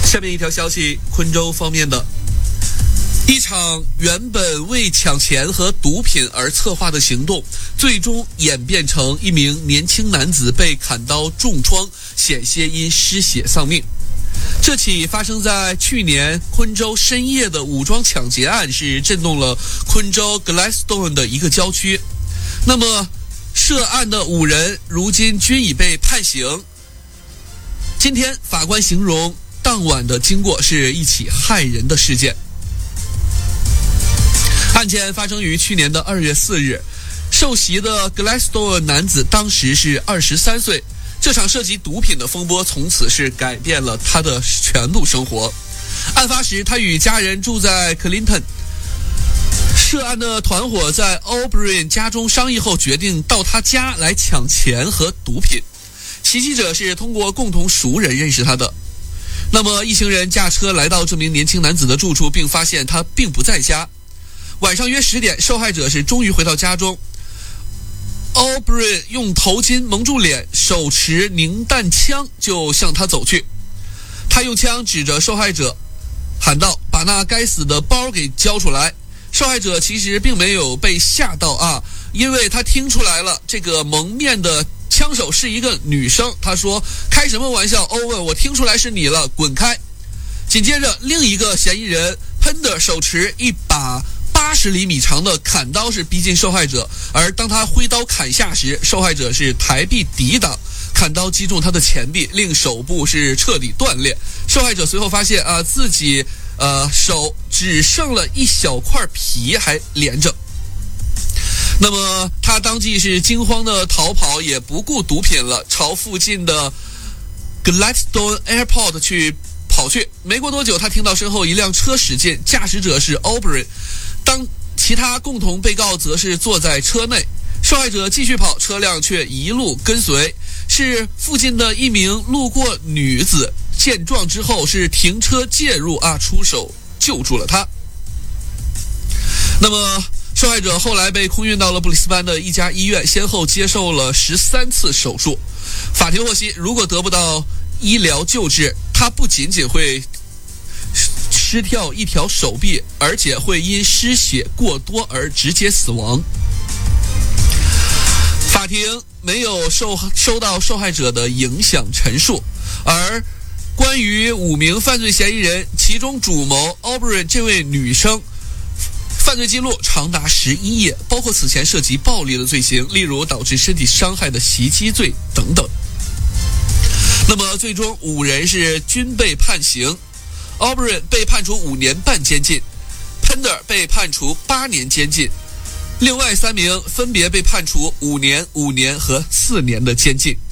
下面一条消息，昆州方面的一场原本为抢钱和毒品而策划的行动，最终演变成一名年轻男子被砍刀重创，险些因失血丧命。这起发生在去年昆州深夜的武装抢劫案是震动了昆州 Gladstone 的一个郊区。那么涉案的5人如今均已被判刑。今天法官形容当晚的经过是一起骇人的事件。案件发生于去年的2月4日，受袭的 Gladstone 男子当时是23岁。这场涉及毒品的风波从此是改变了他的全部生活。案发时，他与家人住在 Clinton。涉案的团伙在 O'Brien 家中商议后，决定到他家来抢钱和毒品。袭击者是通过共同熟人认识他的。那么一行人驾车来到这名年轻男子的住处，并发现他并不在家。晚上约10点，受害者是终于回到家中。O'Brien 用头巾蒙住脸，手持凝弹枪就向他走去。他用枪指着受害者，喊道：“把那该死的包给交出来！”受害者其实并没有被吓到啊，因为他听出来了，这个蒙面的枪手是一个女生。他说：“开什么玩笑，欧文，我听出来是你了，滚开！”紧接着，另一个嫌疑人 Pender 手持一把80厘米长的砍刀是逼近受害者，而当他挥刀砍下时，受害者是抬臂抵挡，砍刀击中他的前臂，令手部是彻底断裂。受害者随后发现自己手只剩了一小块皮还连着。那么他当即是惊慌的逃跑，也不顾毒品了，朝附近的 Gladstone Airport 跑去。没过多久，他听到身后一辆车驶进，驾驶者是 O'Brien。当其他共同被告则是坐在车内，受害者继续跑，车辆却一路跟随。是附近的一名路过女子见状之后是停车介入出手救助了他。那么受害者后来被空运到了布里斯班的一家医院，先后接受了13次手术。法庭获悉，如果得不到医疗救治，他不仅仅会失掉一条手臂，而且会因失血过多而直接死亡。法庭没有收到受害者的影响陈述，而关于5名犯罪嫌疑人，其中主谋 O'Brien 这位女生犯罪记录长达11页，包括此前涉及暴力的罪行，例如导致身体伤害的袭击罪等等。那么最终5人是均被判刑。O'Brien 被判处5年半监禁， Pender 被判处8年监禁，另外3名分别被判处5年、5年和4年的监禁。